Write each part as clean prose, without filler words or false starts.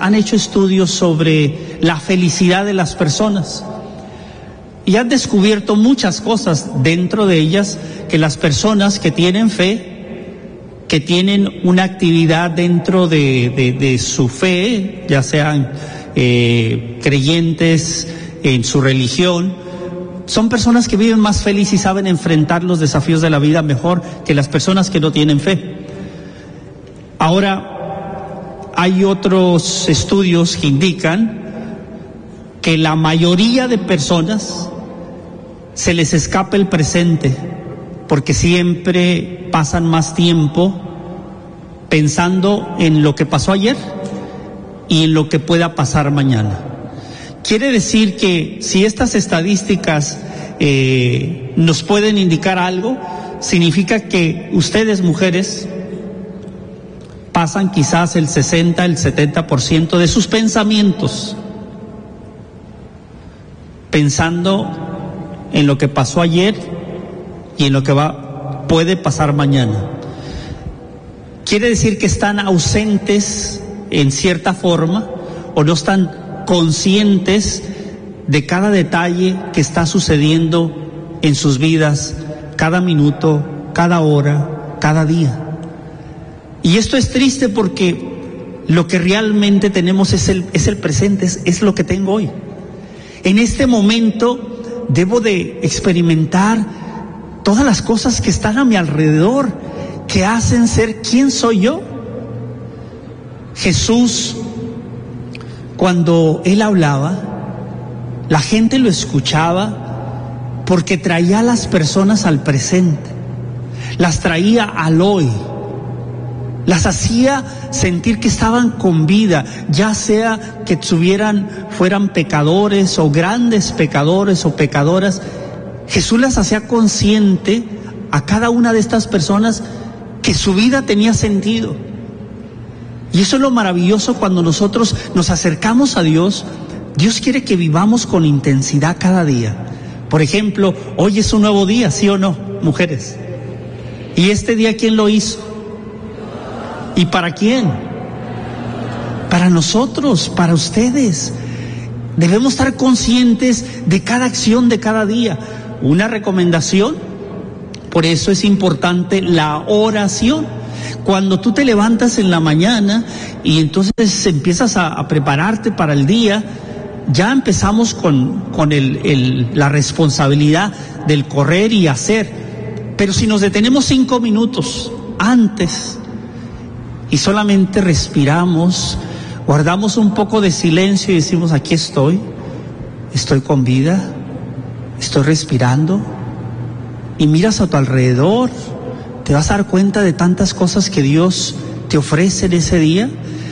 han hecho estudios sobre la felicidad de las personas y han descubierto muchas cosas, dentro de ellas que las personas que tienen fe, que tienen una actividad dentro de su fe, ya sean creyentes en su religión, son personas que viven más felices y saben enfrentar los desafíos de la vida mejor que las personas que no tienen fe. Ahora, hay otros estudios que indican que la mayoría de personas se les escapa el presente porque siempre pasan más tiempo pensando en lo que pasó ayer y en lo que pueda pasar mañana. Quiere decir que si estas estadísticas nos pueden indicar algo, significa que ustedes, mujeres, pasan quizás el 60, el 70% de sus pensamientos pensando en lo que pasó ayer y en lo que puede pasar mañana. Quiere decir que están ausentes en cierta forma o no están conscientes de cada detalle que está sucediendo en sus vidas, cada minuto, cada hora, cada día. Y esto es triste porque lo que realmente tenemos es el presente, es lo que tengo hoy. En este momento debo de experimentar todas las cosas que están a mi alrededor, que hacen ser quien soy yo. Jesús, cuando él hablaba, la gente lo escuchaba porque traía a las personas al presente, las traía al hoy, las hacía sentir que estaban con vida, ya sea que fueran pecadores o grandes pecadores o pecadoras. Jesús las hacía consciente a cada una de estas personas que su vida tenía sentido. Y eso es lo maravilloso cuando nosotros nos acercamos a Dios. Dios quiere que vivamos con intensidad cada día. Por ejemplo, hoy es un nuevo día, ¿sí o no, mujeres? ¿Y este día quién lo hizo? ¿Y para quién? Para nosotros, para ustedes. Debemos estar conscientes de cada acción de cada día. Una recomendación, por eso es importante la oración. Cuando tú te levantas en la mañana y entonces empiezas a prepararte para el día, ya empezamos con la responsabilidad del correr y hacer. Pero si nos detenemos 5 minutos antes y solamente respiramos, guardamos un poco de silencio y decimos: aquí estoy con vida, estoy respirando, y miras a tu alrededor, te vas a dar cuenta de tantas cosas que Dios te ofrece en ese día.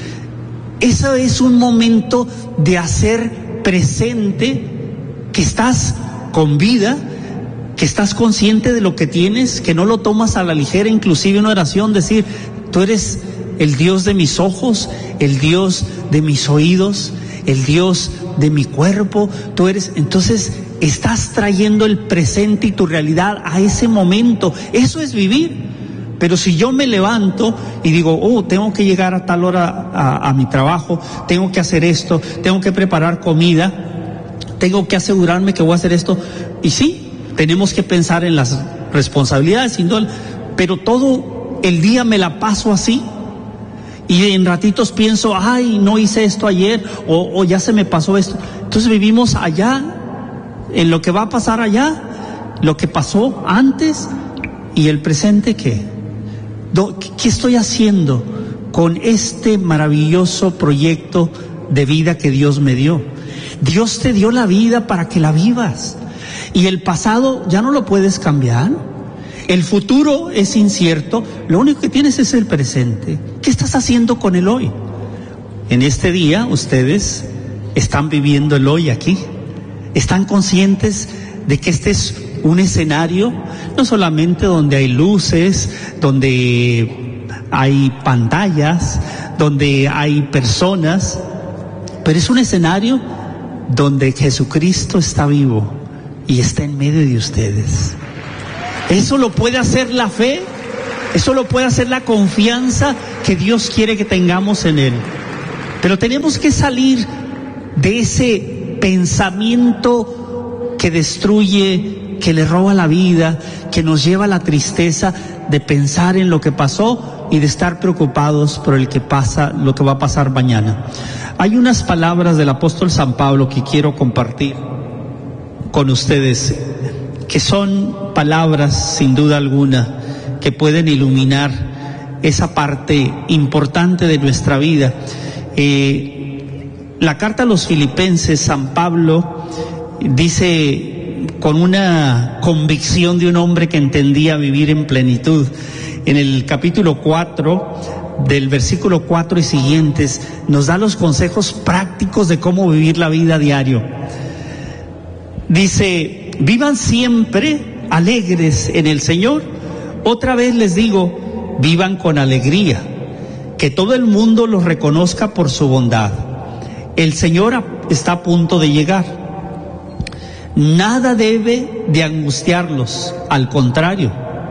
Eso es un momento de hacer presente que estás con vida, que estás consciente de lo que tienes, que no lo tomas a la ligera. Inclusive una oración, decir: tú eres el Dios de mis ojos, el Dios de mis oídos, el Dios de mi cuerpo, tú eres. Entonces estás trayendo el presente y tu realidad a ese momento. Eso es vivir. Pero si yo me levanto y digo: tengo que llegar a tal hora a mi trabajo, tengo que hacer esto, tengo que preparar comida, tengo que asegurarme que voy a hacer esto. Y sí, tenemos que pensar en las responsabilidades, sin duda, pero todo el día me la paso así. Y en ratitos pienso: ay, no hice esto ayer, o ya se me pasó esto. Entonces vivimos allá, en lo que va a pasar allá, lo que pasó antes, y el presente, ¿qué? ¿Qué estoy haciendo con este maravilloso proyecto de vida que Dios me dio? Dios te dio la vida para que la vivas. Y el pasado ya no lo puedes cambiar. El futuro es incierto. Lo único que tienes es el presente. ¿Qué estás haciendo con el hoy? En este día ustedes están viviendo el hoy aquí. Están conscientes de que este es un escenario no solamente donde hay luces, donde hay pantallas, donde hay personas, pero es un escenario donde Jesucristo está vivo y está en medio de ustedes. Eso lo puede hacer la fe, eso lo puede hacer la confianza que Dios quiere que tengamos en Él. Pero tenemos que salir de ese pensamiento que destruye, que le roba la vida, que nos lleva a la tristeza de pensar en lo que pasó y de estar preocupados por lo que va a pasar mañana. Hay unas palabras del apóstol San Pablo que quiero compartir con ustedes, que son palabras sin duda alguna que pueden iluminar esa parte importante de nuestra vida. La carta a los Filipenses, San Pablo dice con una convicción de un hombre que entendía vivir en plenitud. En el capítulo 4, del versículo 4 y siguientes, nos da los consejos prácticos de cómo vivir la vida diario. Dice: vivan siempre alegres en el Señor. Otra vez les digo, vivan con alegría. Que todo el mundo los reconozca por su bondad. El Señor está a punto de llegar. Nada debe de angustiarlos, al contrario.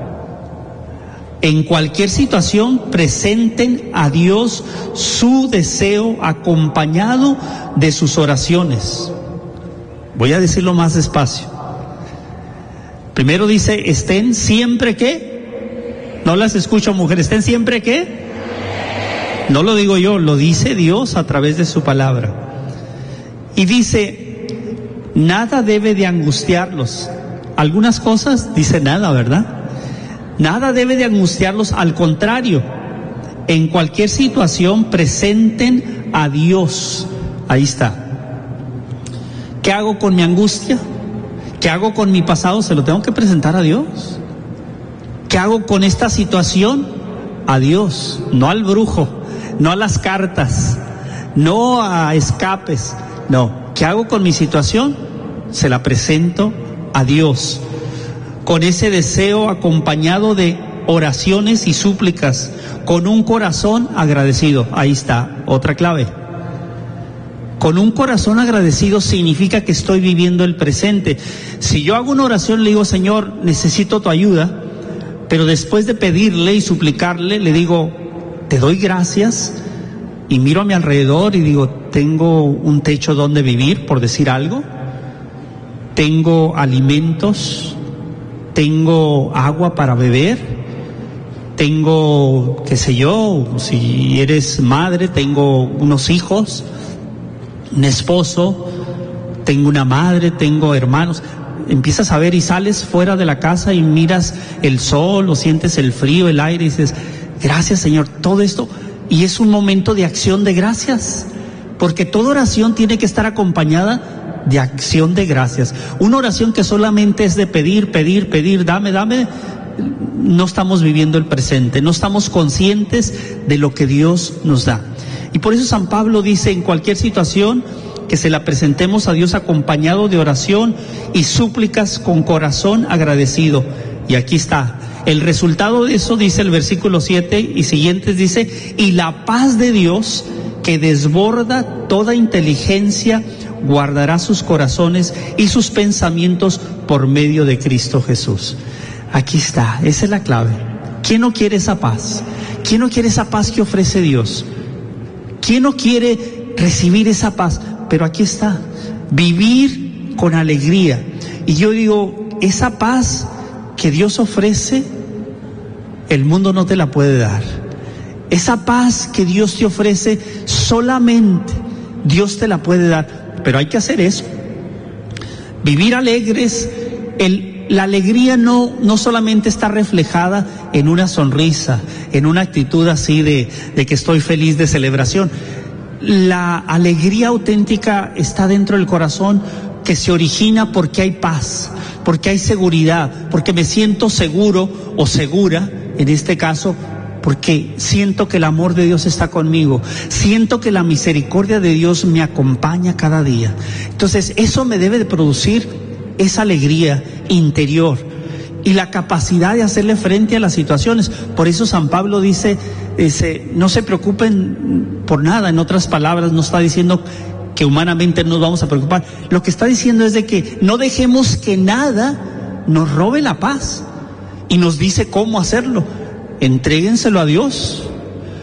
En cualquier situación presenten a Dios su deseo acompañado de sus oraciones. Voy a decirlo más despacio. Primero dice, estén siempre ¿qué? No las escucho, mujer. ¿Estén siempre qué? No lo digo yo, lo dice Dios a través de su palabra. Y dice, nada debe de angustiarlos. Algunas cosas dice nada, ¿verdad? Nada debe de angustiarlos, al contrario. En cualquier situación presenten a Dios. Ahí está. ¿Qué hago con mi angustia? ¿Qué hago con mi pasado? Se lo tengo que presentar a Dios. ¿Qué hago con esta situación? A Dios, no al brujo, no a las cartas, no a escapes, no. ¿Qué hago con mi situación? Se la presento a Dios, con ese deseo acompañado de oraciones y súplicas, con un corazón agradecido. Ahí está, otra clave. Con un corazón agradecido significa que estoy viviendo el presente. Si yo hago una oración, le digo, Señor, necesito tu ayuda, pero después de pedirle y suplicarle, le digo, te doy gracias, y miro a mi alrededor y digo, tengo un techo donde vivir, por decir algo, tengo alimentos, tengo agua para beber, tengo, qué sé yo, si eres madre, tengo unos hijos, un esposo, tengo una madre, tengo hermanos. Empiezas a ver y sales fuera de la casa y miras el sol o sientes el frío, el aire y dices, gracias Señor, todo esto. Y es un momento de acción de gracias, porque toda oración tiene que estar acompañada de acción de gracias. Una oración que solamente es de pedir, dame, no estamos viviendo el presente, no estamos conscientes de lo que Dios nos da. Y por eso San Pablo dice, en cualquier situación, que se la presentemos a Dios acompañado de oración y súplicas con corazón agradecido. Y aquí está. El resultado de eso, dice el versículo 7 y siguientes, dice, y la paz de Dios, que desborda toda inteligencia, guardará sus corazones y sus pensamientos por medio de Cristo Jesús. Aquí está, esa es la clave. ¿Quién no quiere esa paz? ¿Quién no quiere esa paz que ofrece Dios? ¿Quién no quiere recibir esa paz? Pero aquí está, vivir con alegría. Y yo digo, esa paz que Dios ofrece, el mundo no te la puede dar. Esa paz que Dios te ofrece, solamente Dios te la puede dar. Pero hay que hacer eso. Vivir alegres. La alegría no solamente está reflejada en una sonrisa, en una actitud así de que estoy feliz, de celebración. La alegría auténtica está dentro del corazón, que se origina porque hay paz, porque hay seguridad, porque me siento seguro o segura, en este caso, porque siento que el amor de Dios está conmigo, siento que la misericordia de Dios me acompaña cada día. Entonces, eso me debe de producir esa alegría interior y la capacidad de hacerle frente a las situaciones. Por eso San Pablo dice, no se preocupen por nada. En otras palabras, no está diciendo que humanamente nos vamos a preocupar. Lo que está diciendo es de que no dejemos que nada nos robe la paz. Y nos dice cómo hacerlo. Entréguenselo a Dios.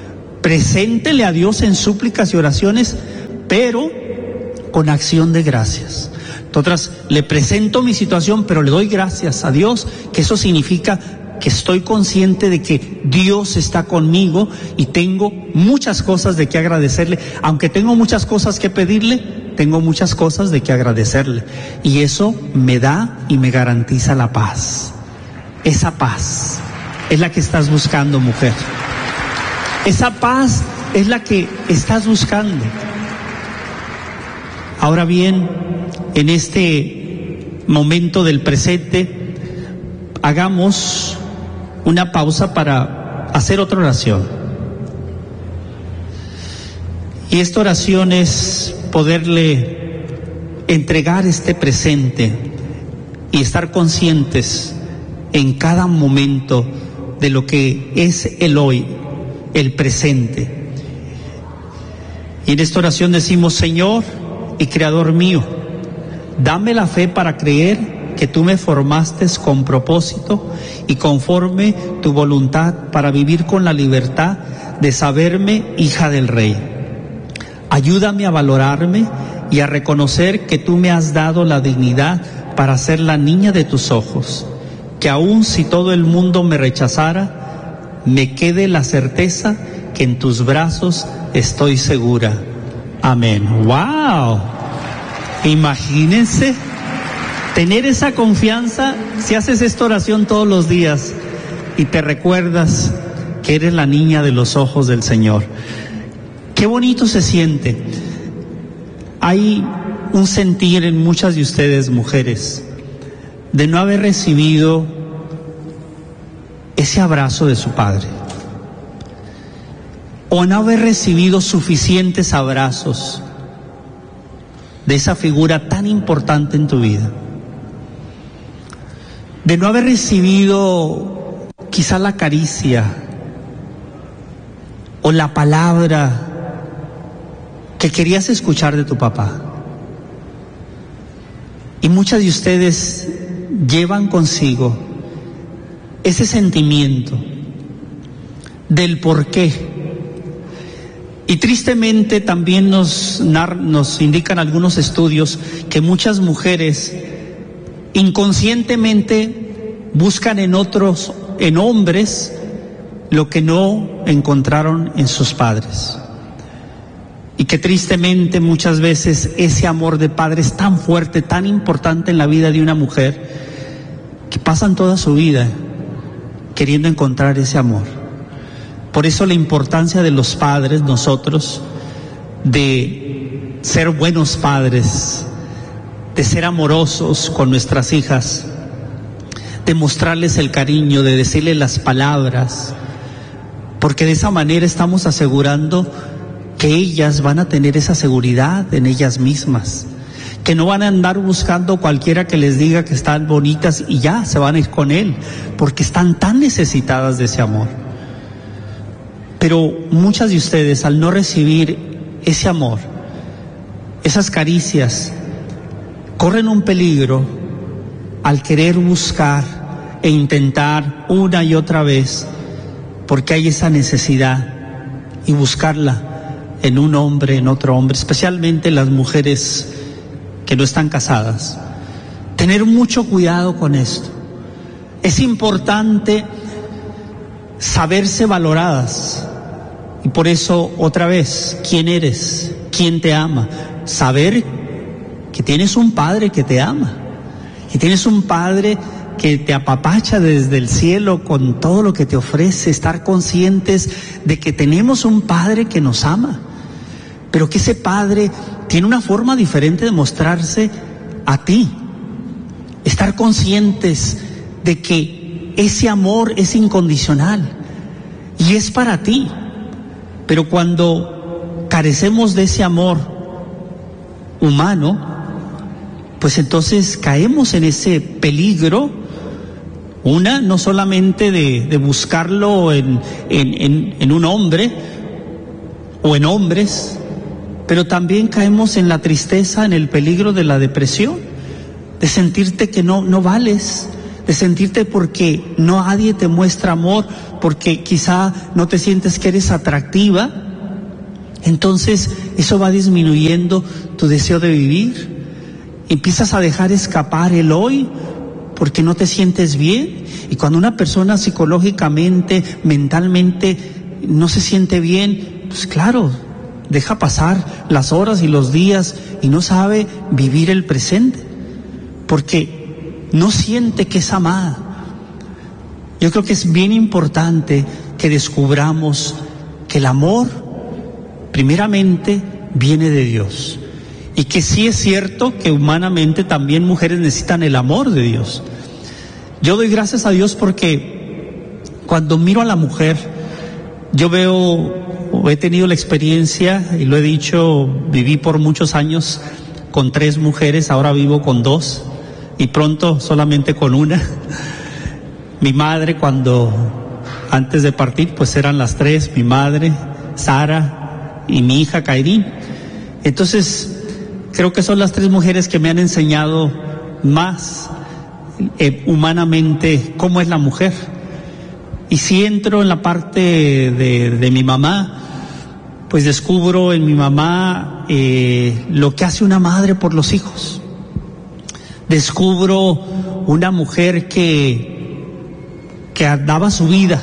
preséntele a Dios en súplicas y oraciones, pero con acción de gracias. Entonces, le presento mi situación, pero le doy gracias a Dios, que eso significa que estoy consciente de que Dios está conmigo y tengo muchas cosas de que agradecerle. Aunque tengo muchas cosas que pedirle, tengo muchas cosas de que agradecerle. Y eso me da y me garantiza la paz. Esa paz es la que estás buscando, mujer. Esa paz es la que estás buscando. Ahora bien, en este momento del presente, hagamos una pausa para hacer otra oración. Y esta oración es poderle entregar este presente y estar conscientes en cada momento de lo que es el hoy, el presente. Y en esta oración decimos: Señor y Creador mío, dame la fe para creer que tú me formaste con propósito y conforme tu voluntad para vivir con la libertad de saberme hija del Rey. Ayúdame a valorarme y a reconocer que tú me has dado la dignidad para ser la niña de tus ojos, que aun si todo el mundo me rechazara, me quede la certeza que en tus brazos estoy segura. Amén. ¡Wow! Imagínense tener esa confianza si haces esta oración todos los días y te recuerdas que eres la niña de los ojos del Señor. Qué bonito se siente. Hay un sentir en muchas de ustedes, mujeres, de no haber recibido ese abrazo de su padre, o no haber recibido suficientes abrazos de esa figura tan importante en tu vida, de no haber recibido quizá la caricia o la palabra que querías escuchar de tu papá. Y muchas de ustedes llevan consigo ese sentimiento del por qué. Y tristemente también nos indican algunos estudios que muchas mujeres inconscientemente buscan en otros, en hombres, lo que no encontraron en sus padres. Y que tristemente muchas veces ese amor de padre es tan fuerte, tan importante en la vida de una mujer, que pasan toda su vida queriendo encontrar ese amor. Por eso la importancia de los padres, nosotros, de ser buenos padres, de ser amorosos con nuestras hijas, de mostrarles el cariño, de decirles las palabras, porque de esa manera estamos asegurando que ellas van a tener esa seguridad en ellas mismas, que no van a andar buscando cualquiera que les diga que están bonitas y ya se van a ir con él, porque están tan necesitadas de ese amor. Pero muchas de ustedes, al no recibir ese amor, esas caricias, corren un peligro al querer buscar e intentar una y otra vez, porque hay esa necesidad, y buscarla en un hombre, en otro hombre, especialmente las mujeres que no están casadas. Tener mucho cuidado con esto. Es importante saberse valoradas. Y por eso, otra vez, ¿quién eres? ¿Quién te ama? Saber que tienes un padre que te ama, que tienes un padre que te apapacha desde el cielo con todo lo que te ofrece. Estar conscientes de que tenemos un padre que nos ama, pero que ese padre tiene una forma diferente de mostrarse a ti. Estar conscientes de que ese amor es incondicional y es para ti. Pero cuando carecemos de ese amor humano, pues entonces caemos en ese peligro, no solamente de buscarlo en un hombre o en hombres, pero también caemos en la tristeza, en el peligro de la depresión, de sentirte que no vales, de sentirte porque nadie te muestra amor, porque quizá no te sientes que eres atractiva, entonces eso va disminuyendo tu deseo de vivir. Empiezas a dejar escapar el hoy porque no te sientes bien. Y cuando una persona psicológicamente, mentalmente no se siente bien, pues claro, deja pasar las horas y los días y no sabe vivir el presente, porque no siente que es amada. Yo creo que es bien importante que descubramos que el amor, primeramente, viene de Dios. Y que sí es cierto que humanamente también mujeres necesitan el amor de Dios. Yo doy gracias a Dios porque cuando miro a la mujer, yo veo, o he tenido la experiencia, y lo he dicho, viví por muchos años con 3 mujeres, ahora vivo con 2 y pronto solamente con 1. Mi madre, antes de partir, pues eran las 3, mi madre, Sara y mi hija Kairín. Entonces, creo que son las 3 mujeres que me han enseñado más humanamente cómo es la mujer. Y si entro en la parte de mi mamá, pues descubro en mi mamá lo que hace una madre por los hijos. Descubro una mujer que daba su vida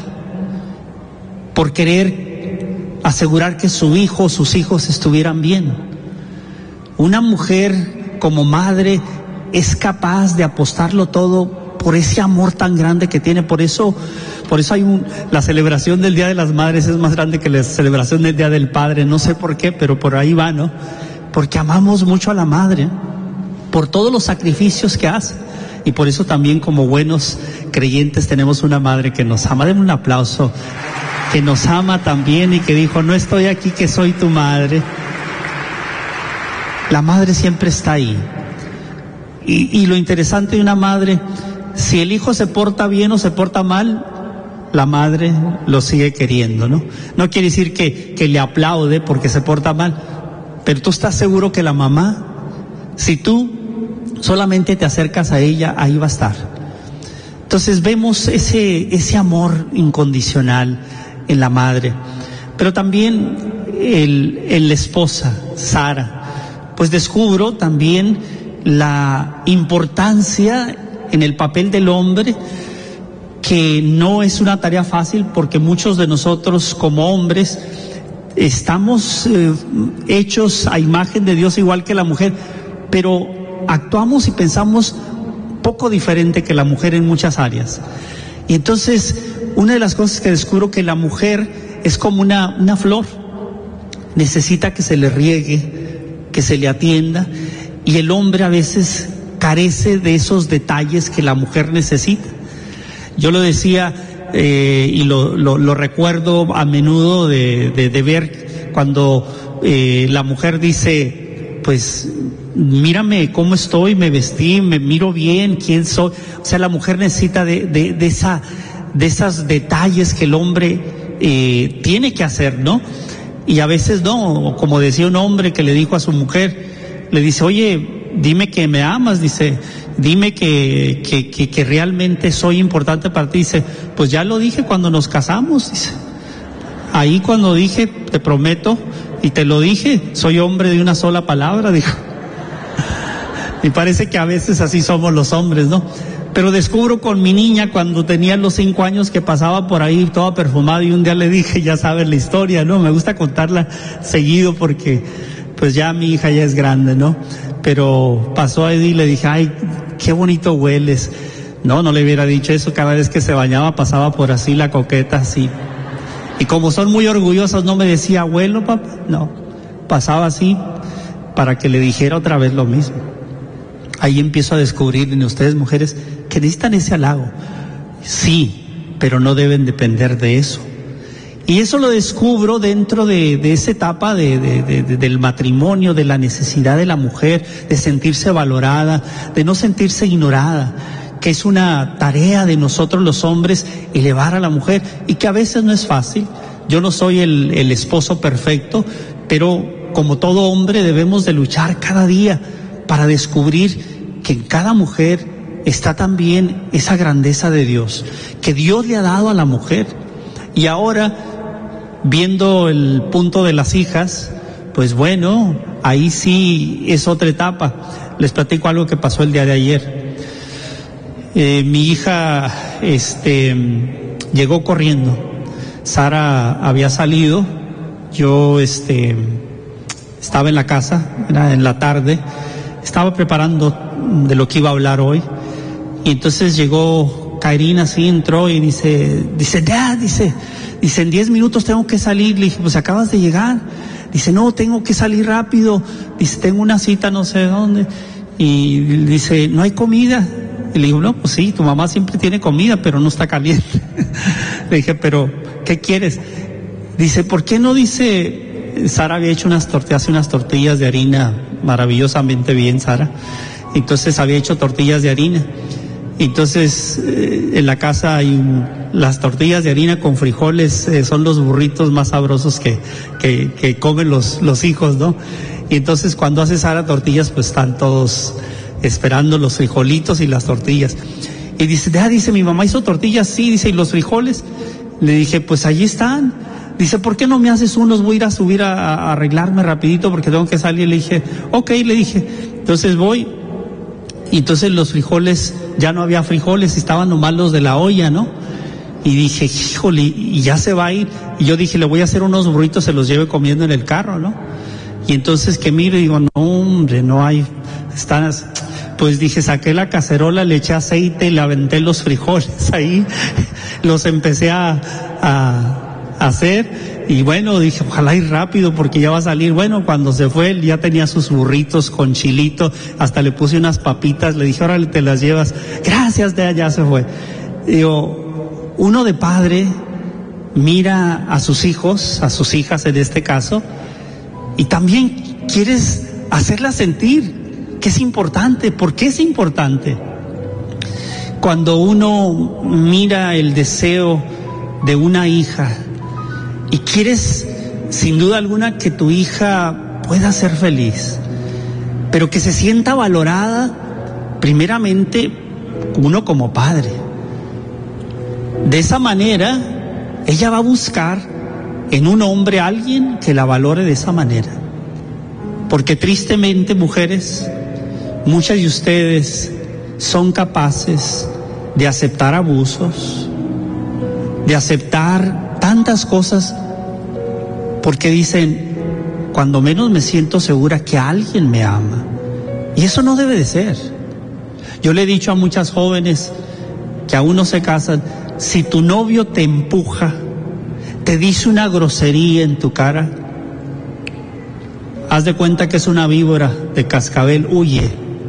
por querer asegurar que su hijo o sus hijos estuvieran bien. Una mujer como madre es capaz de apostarlo todo por ese amor tan grande que tiene. Por eso hay la celebración del Día de las Madres es más grande que la celebración del Día del Padre. No sé por qué, pero por ahí va, ¿no? Porque amamos mucho a la madre por todos los sacrificios que hace. Y por eso también, como buenos creyentes, tenemos una madre que nos ama. Denme un aplauso, que nos ama también y que dijo: no estoy aquí, que soy tu madre. La madre siempre está ahí. Y lo interesante de una madre, si el hijo se porta bien o se porta mal, la madre lo sigue queriendo, ¿no? No quiere decir que le aplaude porque se porta mal, pero tú estás seguro que la mamá, si tú solamente te acercas a ella, ahí va a estar. Entonces vemos ese amor incondicional en la madre. Pero también en la esposa, Sara, pues descubro también la importancia en el papel del hombre, que no es una tarea fácil porque muchos de nosotros como hombres estamos hechos a imagen de Dios igual que la mujer, pero actuamos y pensamos poco diferente que la mujer en muchas áreas. Y entonces una de las cosas que descubro, que la mujer es como una flor, necesita que se le riegue, que se le atienda, y el hombre a veces carece de esos detalles que la mujer necesita. Yo lo decía y lo recuerdo a menudo de ver cuando la mujer dice: pues mírame cómo estoy, me vestí, me miro bien, quién soy. O sea, la mujer necesita de esos detalles que el hombre tiene que hacer, ¿no? Y a veces no, como decía un hombre que le dijo a su mujer, le dice: oye, dime que me amas, dice, dime que realmente soy importante para ti. Dice: pues ya lo dije cuando nos casamos, dice. Ahí cuando dije, te prometo, y te lo dije, soy hombre de una sola palabra, dijo. Y parece que a veces así somos los hombres, ¿no? Pero descubro con mi niña, cuando tenía los 5 años, que pasaba por ahí toda perfumada, y un día le dije, ya sabes la historia, ¿no? Me gusta contarla seguido porque pues ya mi hija ya es grande, ¿no? Pero pasó ahí y le dije: ay, qué bonito hueles. No le hubiera dicho eso. Cada vez que se bañaba pasaba por así la coqueta, así. Y como son muy orgullosas, no me decía: abuelo, papá. No, pasaba así para que le dijera otra vez lo mismo. Ahí empiezo a descubrir en ustedes, mujeres, que necesitan ese halago. Sí, pero no deben depender de eso. Y eso lo descubro dentro de esa etapa del matrimonio, de la necesidad de la mujer, de sentirse valorada, de no sentirse ignorada, que es una tarea de nosotros los hombres elevar a la mujer, y que a veces no es fácil. Yo no soy el esposo perfecto, pero como todo hombre debemos de luchar cada día para descubrir que en cada mujer está también esa grandeza de Dios, que Dios le ha dado a la mujer. Y ahora, viendo el punto de las hijas, pues bueno, ahí sí es otra etapa. Les platico algo que pasó el día de ayer. Mi hija, llegó corriendo. Sara había salido, yo, estaba en la casa, era en la tarde, estaba preparando de lo que iba a hablar hoy, y entonces llegó Kairina, así entró y dice, Dad, dice, en 10 minutos tengo que salir. Le dije, pues acabas de llegar. Dice, no, tengo que salir rápido. Dice, tengo una cita no sé dónde. Y dice, ¿no hay comida? Y le digo, no, pues sí, tu mamá siempre tiene comida, pero no está caliente. Le dije, pero, ¿qué quieres? Dice, ¿por qué no? Dice, Sara había hecho unas tortillas de harina maravillosamente bien, Sara. Entonces había hecho tortillas de harina. Entonces, en la casa hay las tortillas de harina con frijoles, son los burritos más sabrosos que comen los hijos, ¿no? Y entonces cuando hace Sara tortillas, pues están todos esperando los frijolitos y las tortillas. Y dice, dice, mi mamá hizo tortillas, sí, dice, ¿y los frijoles? Le dije, pues allí están. Dice, ¿por qué no me haces unos? Voy a ir a subir a arreglarme rapidito porque tengo que salir. Le dije, ok, le dije, entonces voy. Y entonces los frijoles, ya no había frijoles, estaban nomás los de la olla, ¿no? Y dije, híjole, y ya se va a ir. Y yo dije, le voy a hacer unos burritos, se los lleve comiendo en el carro, ¿no? Y entonces que miro y digo, no hombre, no hay, pues dije, saqué la cacerola, le eché aceite y le aventé los frijoles ahí, los empecé a hacer. Y bueno, dije, ojalá ir rápido porque ya va a salir. Bueno, cuando se fue, él ya tenía sus burritos con chilito, hasta le puse unas papitas, le dije, órale, te las llevas. Gracias, ya se fue. Digo, uno de padre mira a sus hijos, a sus hijas en este caso, y también quieres hacerlas sentir que es importante. ¿Por qué es importante? Cuando uno mira el deseo de una hija, y quieres, sin duda alguna, que tu hija pueda ser feliz, pero que se sienta valorada, primeramente, uno como padre. De esa manera, ella va a buscar en un hombre a alguien que la valore de esa manera. Porque tristemente, mujeres, muchas de ustedes son capaces de aceptar abusos, de aceptar tantas cosas, porque dicen, cuando menos me siento segura que alguien me ama. Y eso no debe de ser. Yo le he dicho a muchas jóvenes que aún no se casan, si tu novio te empuja, te dice una grosería en tu cara, haz de cuenta que es una víbora de cascabel, huye.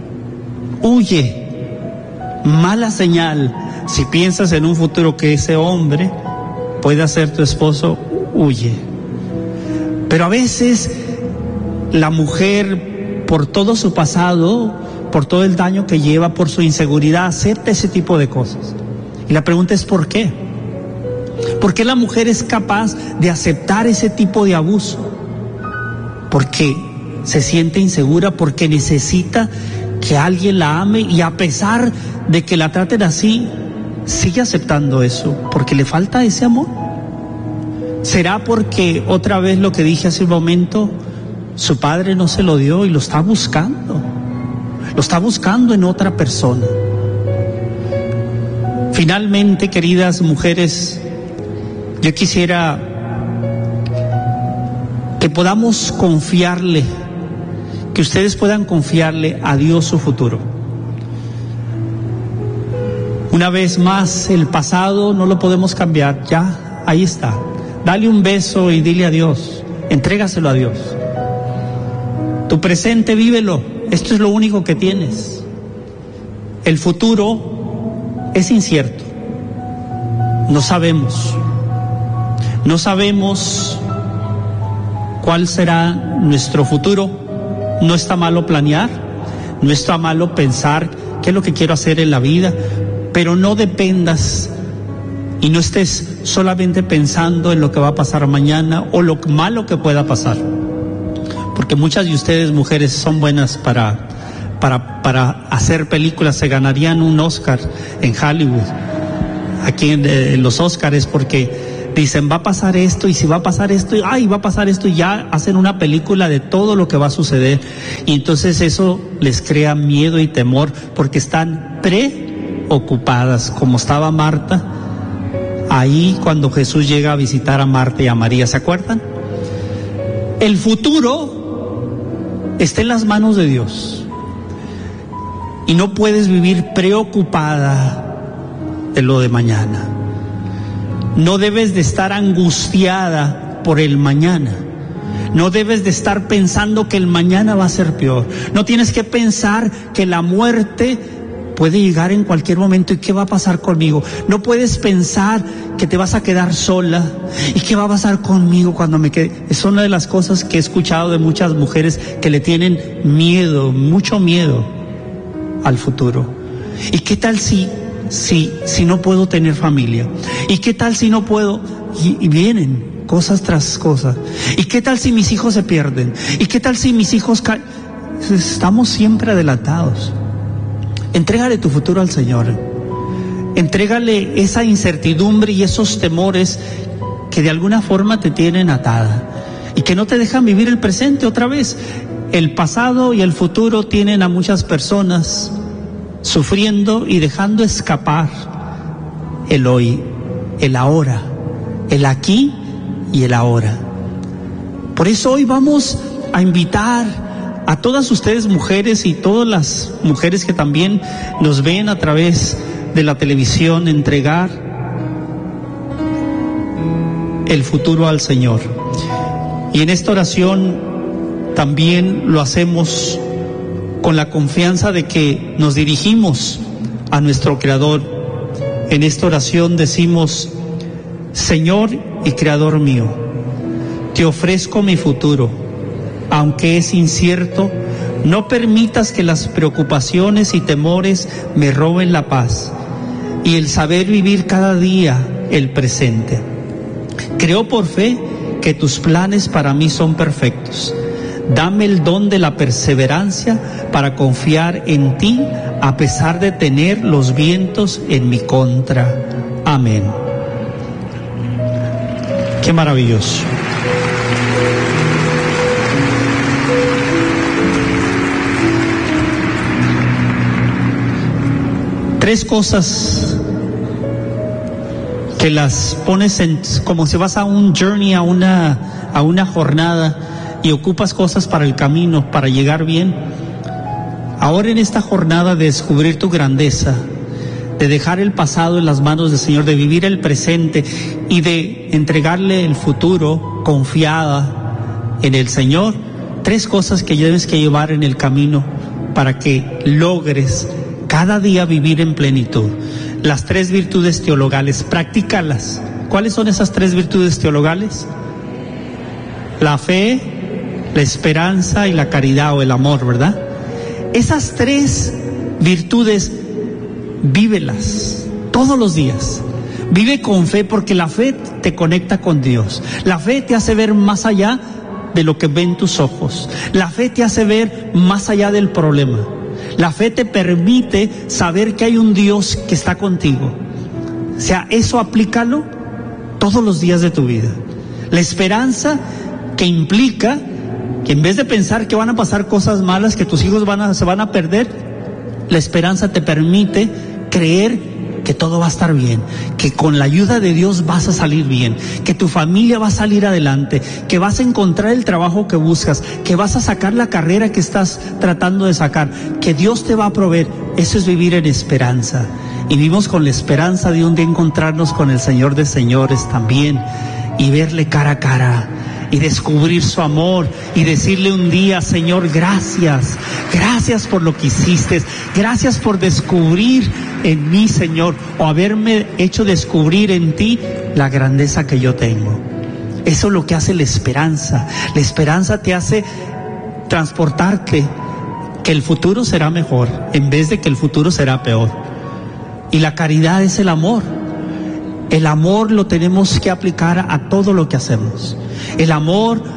Mala señal. Si piensas en un futuro que ese hombre pueda ser tu esposo, huye. Pero a veces la mujer, por todo su pasado, por todo el daño que lleva, por su inseguridad, acepta ese tipo de cosas. Y la pregunta es ¿por qué? ¿Por qué la mujer es capaz de aceptar ese tipo de abuso? Porque se siente insegura, porque necesita que alguien la ame, y a pesar de que la traten así, sigue aceptando eso, porque le falta ese amor. ¿Será porque, otra vez lo que dije hace un momento, su padre no se lo dio y lo está buscando? Lo está buscando en otra persona. Finalmente, queridas mujeres, yo quisiera que podamos confiarle, que ustedes puedan confiarle a Dios su futuro. Una vez más, el pasado no lo podemos cambiar, ya, ahí está. Dale un beso y dile adiós, entrégaselo a Dios. Tu presente, vívelo, esto es lo único que tienes. El futuro es incierto, no sabemos cuál será nuestro futuro. No está malo planear, no está malo pensar qué es lo que quiero hacer en la vida, pero no dependas y no estés solamente pensando en lo que va a pasar mañana o lo malo que pueda pasar, porque muchas de ustedes, mujeres, son buenas para para hacer películas, se ganarían un Oscar en Hollywood, aquí en los Oscars, porque dicen va a pasar esto, y si va a pasar esto, va a pasar esto, y ya hacen una película de todo lo que va a suceder, y entonces eso les crea miedo y temor, porque están preocupadas, como estaba Marta ahí cuando Jesús llega a visitar a Marta y a María, ¿se acuerdan? El futuro está en las manos de Dios, y no puedes vivir preocupada de lo de mañana. No debes de estar angustiada por el mañana. No debes de estar pensando que el mañana va a ser peor. No tienes que pensar que la muerte puede llegar en cualquier momento y qué va a pasar conmigo. No puedes pensar que te vas a quedar sola y qué va a pasar conmigo cuando me quede. Es una de las cosas que he escuchado de muchas mujeres que le tienen miedo, mucho miedo al futuro. ¿Y qué tal si no puedo tener familia? ¿Y qué tal si no puedo? Y vienen cosas tras cosas. ¿Y qué tal si mis hijos se pierden? ¿Y qué tal si mis hijos caen? Estamos siempre adelantados. Entrégale tu futuro al Señor. Entrégale esa incertidumbre y esos temores que de alguna forma te tienen atada y que no te dejan vivir el presente otra vez. El pasado y el futuro tienen a muchas personas sufriendo y dejando escapar el hoy, el ahora, el aquí y el ahora. Por eso hoy vamos a invitar a todas ustedes mujeres y todas las mujeres que también nos ven a través de la televisión, entregar el futuro al Señor. Y en esta oración también lo hacemos con la confianza de que nos dirigimos a nuestro Creador. En esta oración decimos: Señor y Creador mío, te ofrezco mi futuro, aunque es incierto. No permitas que las preocupaciones y temores me roben la paz y el saber vivir cada día el presente. Creo por fe que tus planes para mí son perfectos. Dame el don de la perseverancia para confiar en ti a pesar de tener los vientos en mi contra. Amén. Qué maravilloso. Tres cosas que las pones en, como si vas a un journey, a una jornada, y ocupas cosas para el camino, para llegar bien. Ahora en esta jornada de descubrir tu grandeza, de dejar el pasado en las manos del Señor, de vivir el presente y de entregarle el futuro confiada en el Señor, tres cosas que tienes que llevar en el camino para que logres cada día vivir en plenitud. Las tres virtudes teologales, practícalas. ¿Cuáles son esas tres virtudes teologales? La fe, la esperanza y la caridad o el amor, ¿verdad? Esas tres virtudes, vívelas todos los días. Vive con fe, porque la fe te conecta con Dios. La fe te hace ver más allá de lo que ven tus ojos. La fe te hace ver más allá del problema. La fe te permite saber que hay un Dios que está contigo. O sea, eso aplícalo todos los días de tu vida. La esperanza, que implica que en vez de pensar que van a pasar cosas malas, que tus hijos se van a perder, la esperanza te permite creer que todo va a estar bien, que con la ayuda de Dios vas a salir bien, que tu familia va a salir adelante, que vas a encontrar el trabajo que buscas, que vas a sacar la carrera que estás tratando de sacar, que Dios te va a proveer. Eso es vivir en esperanza. Y vivimos con la esperanza de un día encontrarnos con el Señor de señores también y verle cara a cara y descubrir su amor y decirle un día: Señor, gracias, gracias por lo que hiciste, gracias por descubrir en mí, Señor, o haberme hecho descubrir en ti la grandeza que yo tengo. Eso es lo que hace la esperanza. La esperanza te hace transportarte que el futuro será mejor en vez de que el futuro será peor. Y la caridad es el amor. El amor lo tenemos que aplicar a todo lo que hacemos. El amor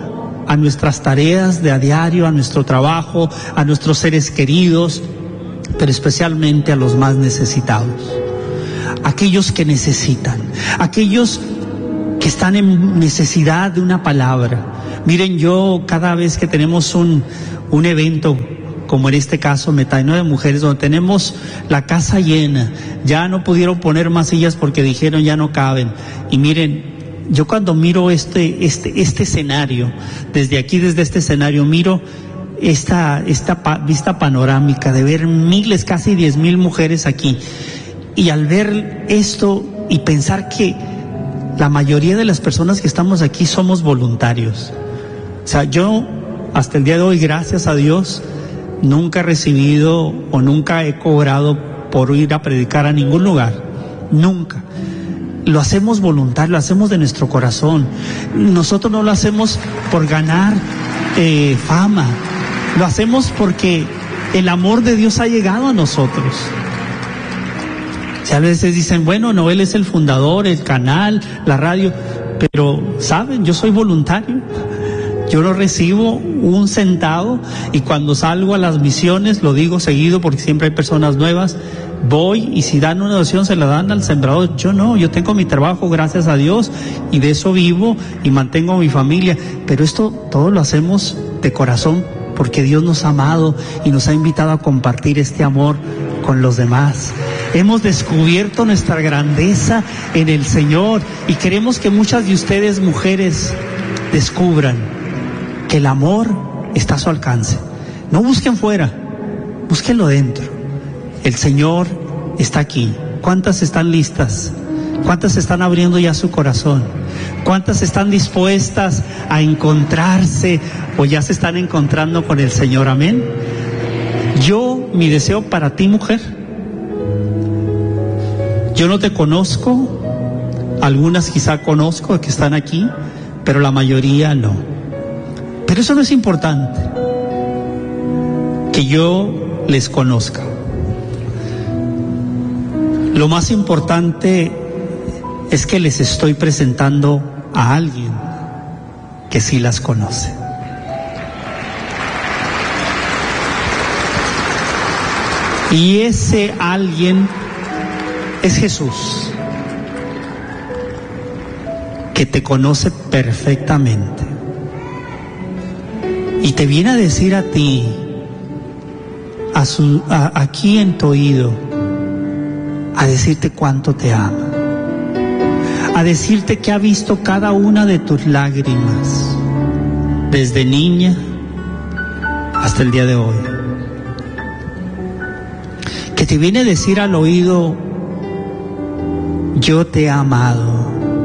a nuestras tareas de a diario, a nuestro trabajo, a nuestros seres queridos, pero especialmente a los más necesitados, aquellos que necesitan, aquellos que están en necesidad de una palabra. Miren, yo cada vez que tenemos un evento, como en este caso Metanoia de Mujeres, donde tenemos la casa llena, ya no pudieron poner más sillas porque dijeron ya no caben. Y miren, yo cuando miro este escenario, desde aquí, desde este escenario, miro esta vista panorámica de ver miles, casi 10,000 mujeres aquí. Y al ver esto y pensar que la mayoría de las personas que estamos aquí somos voluntarios. O sea, yo hasta el día de hoy, gracias a Dios, nunca he recibido o nunca he cobrado por ir a predicar a ningún lugar. Nunca. Lo hacemos voluntario, lo hacemos de nuestro corazón. Nosotros no lo hacemos por ganar fama. Lo hacemos porque el amor de Dios ha llegado a nosotros. A veces dicen, bueno, Noel es el fundador, el canal, la radio, pero saben, yo soy voluntario. Yo no recibo un centavo, y cuando salgo a las misiones, lo digo seguido porque siempre hay personas nuevas, voy y si dan una donación se la dan al sembrador. Yo no, yo tengo mi trabajo, gracias a Dios, y de eso vivo y mantengo a mi familia, pero esto todo lo hacemos de corazón porque Dios nos ha amado y nos ha invitado a compartir este amor con los demás. Hemos descubierto nuestra grandeza en el Señor y queremos que muchas de ustedes, mujeres, descubran que el amor está a su alcance. No busquen fuera, búsquenlo dentro. El Señor está aquí. ¿Cuántas están listas? ¿Cuántas están abriendo ya su corazón? ¿Cuántas están dispuestas a encontrarse o ya se están encontrando con el Señor? Amén. Mi deseo para ti, mujer, yo no te conozco, algunas quizá conozco que están aquí, pero la mayoría no. Pero eso no es importante, que yo les conozca. Lo más importante es que les estoy presentando a alguien que sí las conoce. Y ese alguien es Jesús, que te conoce perfectamente y te viene a decir a ti, aquí en tu oído, a decirte cuánto te ama, a decirte que ha visto cada una de tus lágrimas, desde niña hasta el día de hoy, que te viene a decir al oído, yo te he amado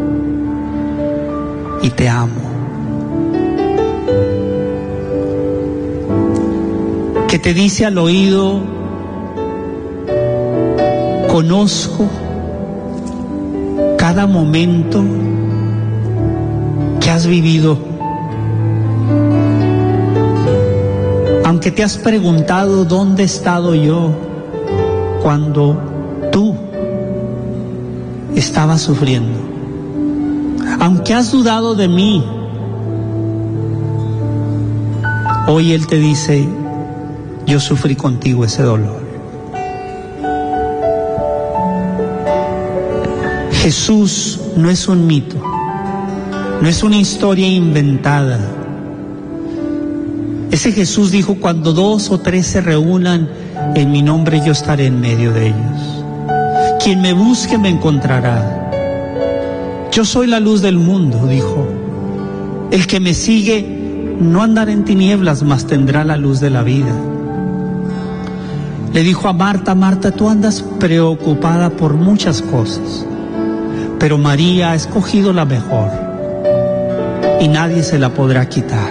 y te amo. Que te dice al oído, conozco cada momento que has vivido. Aunque te has preguntado dónde he estado yo cuando tú estabas sufriendo. Aunque has dudado de mí, hoy Él te dice, yo sufrí contigo ese dolor. Jesús no es un mito, no es una historia inventada. Ese Jesús dijo, cuando 2 o 3 se reúnan en mi nombre, yo estaré en medio de ellos. Quien me busque me encontrará. Yo soy la luz del mundo, dijo. El que me sigue no andará en tinieblas, mas tendrá la luz de la vida. Le dijo a Marta, Marta, tú andas preocupada por muchas cosas, pero María ha escogido la mejor y nadie se la podrá quitar.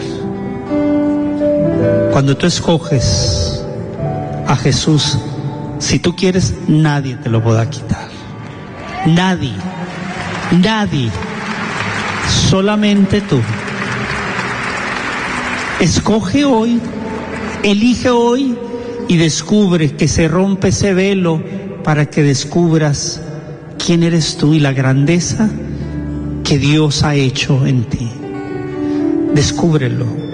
Cuando tú escoges a Jesús, si tú quieres, nadie te lo podrá quitar. Nadie, nadie, solamente tú. Escoge hoy, elige hoy y descubre que se rompe ese velo para que descubras quién eres tú y la grandeza que Dios ha hecho en ti. Descúbrelo.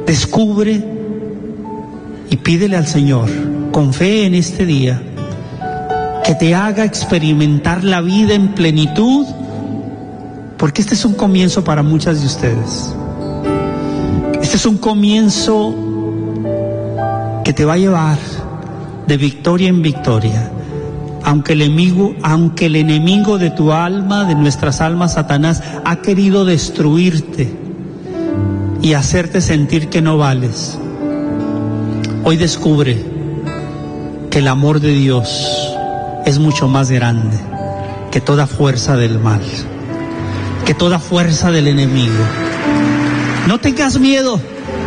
Descubre y pídele al Señor, con fe en este día, que te haga experimentar la vida en plenitud, porque este es un comienzo para muchas de ustedes. Este es un comienzo que te va a llevar de victoria en victoria. Aunque el enemigo de tu alma, de nuestras almas, Satanás, ha querido destruirte y hacerte sentir que no vales, hoy descubre que el amor de Dios es mucho más grande que toda fuerza del mal, que toda fuerza del enemigo. No tengas miedo.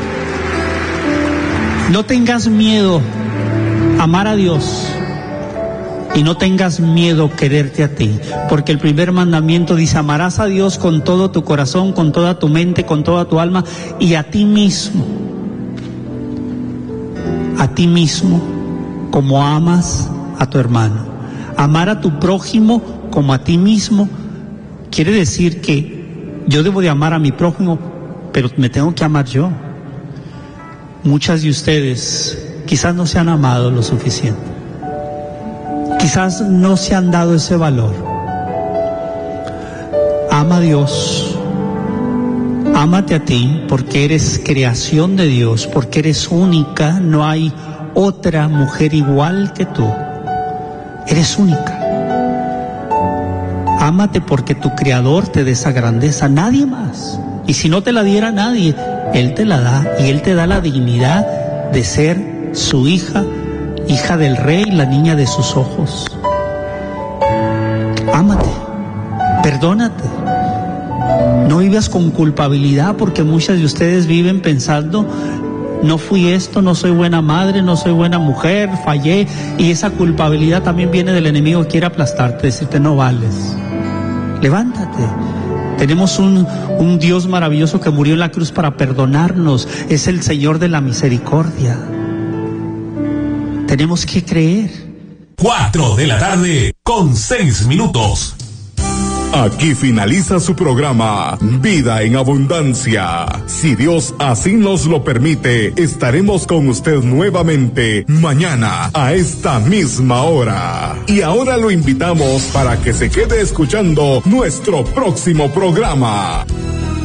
No tengas miedo a amar a Dios y no tengas miedo quererte a ti, porque el primer mandamiento dice: amarás a Dios con todo tu corazón, con toda tu mente, con toda tu alma, y a ti mismo como amas a tu hermano. Amar a tu prójimo como a ti mismo quiere decir que yo debo de amar a mi prójimo, pero me tengo que amar yo. Muchas de ustedes quizás no se han amado lo suficiente, quizás no se han dado ese valor. Ama a Dios, ámate a ti, porque eres creación de Dios, porque eres única, no hay otra mujer igual que tú, eres única. Ámate porque tu Creador te dé esa grandeza, nadie más. Y si no te la diera nadie, Él te la da, y Él te da la dignidad de ser su hija, hija del Rey, la niña de sus ojos. Ámate, perdónate, no vivas con culpabilidad, porque muchas de ustedes viven pensando: no fui esto, no soy buena madre, no soy buena mujer, fallé, y esa culpabilidad también viene del enemigo que quiere aplastarte, decirte: no vales. Levántate. Tenemos un Dios maravilloso que murió en la cruz para perdonarnos. Es el Señor de la misericordia. Tenemos que creer. 4:06 p.m. Aquí finaliza su programa Vida en Abundancia. Si Dios así nos lo permite, estaremos con usted nuevamente mañana a esta misma hora. Y ahora lo invitamos para que se quede escuchando nuestro próximo programa.